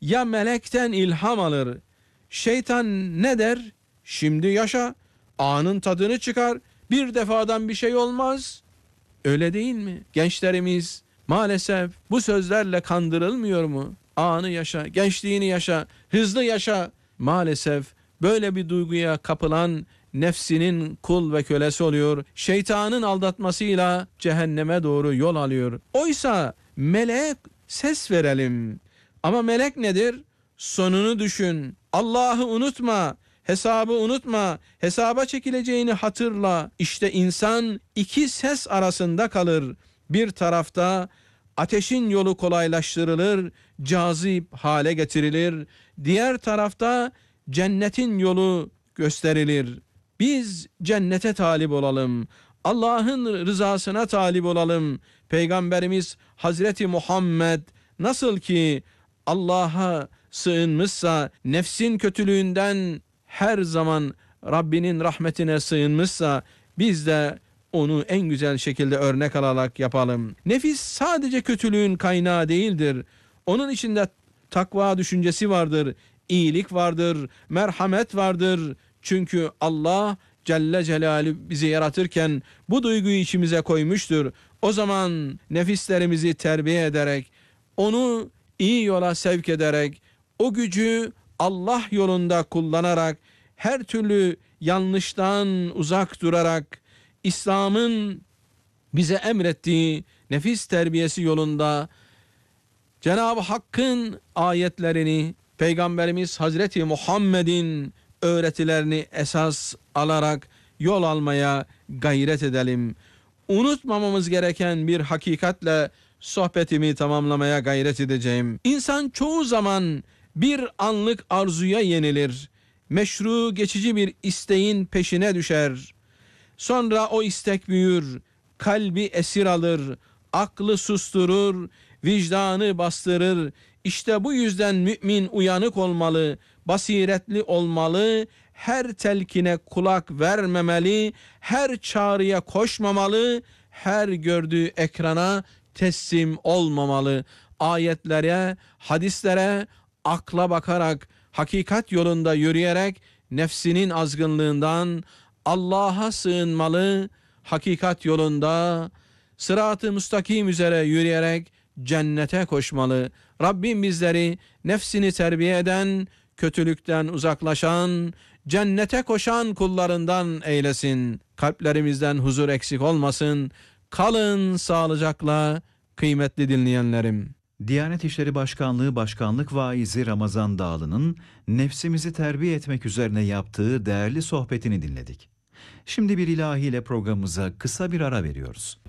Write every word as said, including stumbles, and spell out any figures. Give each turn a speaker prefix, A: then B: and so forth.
A: ya melekten ilham alır. Şeytan ne der? Şimdi yaşa, anın tadını çıkar, bir defadan bir şey olmaz. Öyle değil mi? Gençlerimiz maalesef bu sözlerle kandırılmıyor mu? Anı yaşa, gençliğini yaşa, hızlı yaşa. Maalesef böyle bir duyguya kapılan nefsinin kul ve kölesi oluyor. Şeytanın aldatmasıyla cehenneme doğru yol alıyor. Oysa meleğe ses verelim. Ama melek nedir? Sonunu düşün. Allah'ı unutma. Hesabı unutma. Hesaba çekileceğini hatırla. İşte insan iki ses arasında kalır. Bir tarafta ateşin yolu kolaylaştırılır, cazip hale getirilir. Diğer tarafta cennetin yolu gösterilir. Biz cennete talip olalım. Allah'ın rızasına talip olalım. Peygamberimiz Hazreti Muhammed nasıl ki Allah'a sığınmışsa, nefsin kötülüğünden her zaman Rabbinin rahmetine sığınmışsa, biz de onu en güzel şekilde örnek alarak yapalım. Nefis sadece kötülüğün kaynağı değildir. Onun içinde takva düşüncesi vardır, iyilik vardır, merhamet vardır. Çünkü Allah Celle Celaluhu bizi yaratırken bu duyguyu içimize koymuştur. O zaman nefislerimizi terbiye ederek, onu iyi yola sevk ederek, o gücü Allah yolunda kullanarak, her türlü yanlıştan uzak durarak, İslam'ın bize emrettiği nefis terbiyesi yolunda Cenab-ı Hakk'ın ayetlerini, Peygamberimiz Hazreti Muhammed'in öğretilerini esas alarak yol almaya gayret edelim. Unutmamamız gereken bir hakikatle sohbetimi tamamlamaya gayret edeceğim. İnsan çoğu zaman bir anlık arzuya yenilir. Meşru geçici bir isteğin peşine düşer. Sonra o istek büyür, kalbi esir alır, aklı susturur, vicdanı bastırır. İşte bu yüzden mümin uyanık olmalı, basiretli olmalı, her telkine kulak vermemeli, her çağrıya koşmamalı, her gördüğü ekrana teslim olmamalı. Ayetlere, hadislere, akla bakarak, hakikat yolunda yürüyerek nefsinin azgınlığından Allah'a sığınmalı, hakikat yolunda sırat-ı müstakim üzere yürüyerek cennete koşmalı. Rabbim bizleri nefsini terbiye eden, kötülükten uzaklaşan, cennete koşan kullarından eylesin. Kalplerimizden huzur eksik olmasın. Kalın sağlıcakla kıymetli dinleyenlerim.
B: Diyanet İşleri Başkanlığı Başkanlık Vaizi Ramazan Dağlı'nın nefsimizi terbiye etmek üzerine yaptığı değerli sohbetini dinledik. Şimdi bir ilahiyle programımıza kısa bir ara veriyoruz.